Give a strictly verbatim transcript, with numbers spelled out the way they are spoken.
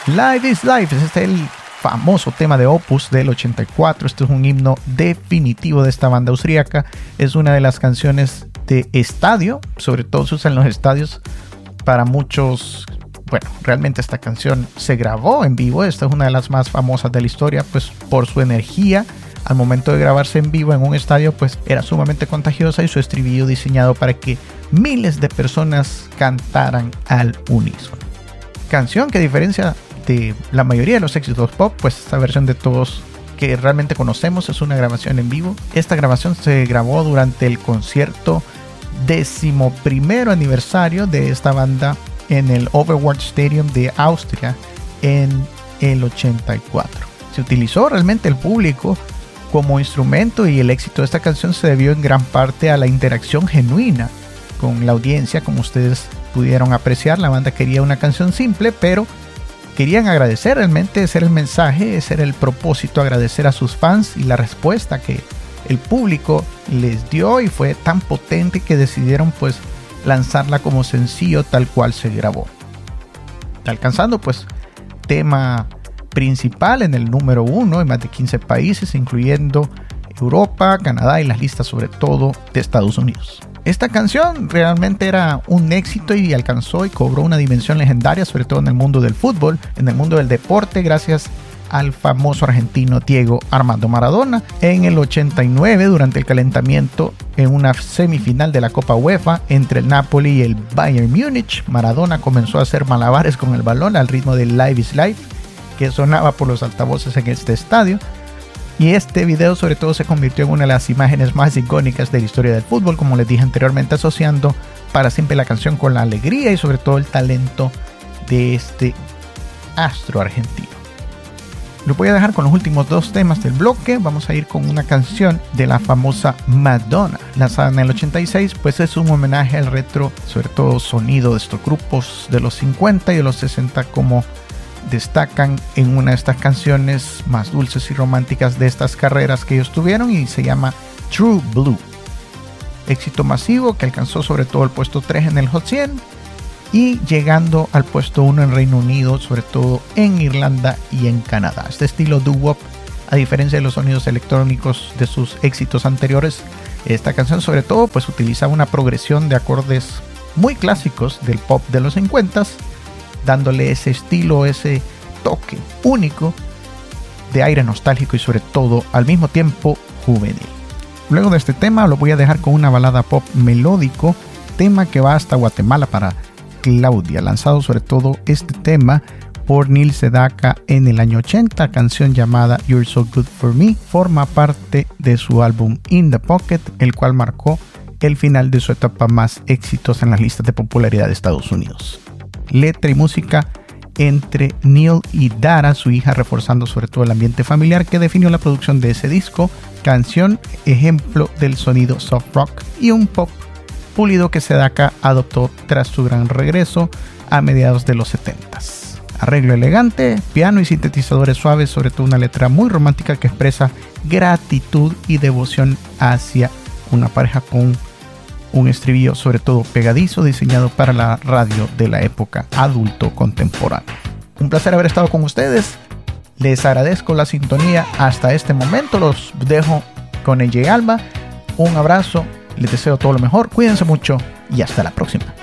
Life is Life, este es el famoso tema de Opus del ochenta y cuatro. Este es un himno definitivo de esta banda austríaca. Es una de las canciones de estadio, sobre todo se usa en los estadios para muchos. Bueno, realmente esta canción se grabó en vivo. Esta es una de las más famosas de la historia, pues por su energía al momento de grabarse en vivo en un estadio, pues era sumamente contagiosa, y su estribillo diseñado para que miles de personas cantaran al unísono. Canción que, a diferencia de la mayoría de los éxitos pop, pues esta versión de todos que realmente conocemos es una grabación en vivo. Esta grabación se grabó durante el concierto décimo primero aniversario de esta banda en el Overwart Stadium de Austria en el ochenta y cuatro. Se utilizó realmente el público como instrumento, y el éxito de esta canción se debió en gran parte a la interacción genuina con la audiencia. Como ustedes pudieron apreciar, la banda quería una canción simple, pero querían agradecer. Realmente ese era el mensaje, ese era el propósito, agradecer a sus fans, y la respuesta que el público les dio y fue tan potente que decidieron pues lanzarla como sencillo tal cual se grabó, alcanzando pues tema principal en el número uno en más de quince países, incluyendo Europa, Canadá y las listas sobre todo de Estados Unidos. Esta canción realmente era un éxito y alcanzó y cobró una dimensión legendaria, sobre todo en el mundo del fútbol, en el mundo del deporte, gracias al famoso argentino Diego Armando Maradona. En el ochenta y nueve, durante el calentamiento en una semifinal de la Copa UEFA entre el Napoli y el Bayern Múnich, Maradona comenzó a hacer malabares con el balón al ritmo de Life is Life, que sonaba por los altavoces en este estadio. Y este video sobre todo se convirtió en una de las imágenes más icónicas de la historia del fútbol, como les dije anteriormente, asociando para siempre la canción con la alegría y sobre todo el talento de este astro argentino. Lo voy a dejar con los últimos dos temas del bloque. Vamos a ir con una canción de la famosa Madonna, lanzada en el ochenta y seis, pues es un homenaje al retro, sobre todo sonido de estos grupos de los cincuenta y de los sesenta, como destacan en una de estas canciones más dulces y románticas de estas carreras que ellos tuvieron, y se llama True Blue. Éxito masivo que alcanzó sobre todo el puesto tres en el Hot cien y llegando al puesto uno en Reino Unido, sobre todo en Irlanda y en Canadá. Este estilo doo-wop, a diferencia de los sonidos electrónicos de sus éxitos anteriores, esta canción sobre todo pues utiliza una progresión de acordes muy clásicos del pop de los cincuenta, dándole ese estilo, ese toque único de aire nostálgico y sobre todo al mismo tiempo juvenil. Luego de este tema lo voy a dejar con una balada pop melódico, tema que va hasta Guatemala para Claudia, lanzado sobre todo este tema por Neil Sedaka en el año ochenta, canción llamada You're So Good For Me, forma parte de su álbum In The Pocket, el cual marcó el final de su etapa más exitosa en las listas de popularidad de Estados Unidos. Letra y música entre Neil y Dara, su hija, reforzando sobre todo el ambiente familiar que definió la producción de ese disco, canción ejemplo del sonido soft rock y un pop pulido que Sedaka adoptó tras su gran regreso a mediados de los setentas. Arreglo elegante, piano y sintetizadores suaves, sobre todo una letra muy romántica que expresa gratitud y devoción hacia una pareja, con un estribillo sobre todo pegadizo diseñado para la radio de la época adulto contemporáneo. Un placer haber estado con ustedes, les agradezco la sintonía hasta este momento, los dejo con E J Alba, un abrazo, les deseo todo lo mejor, cuídense mucho y hasta la próxima.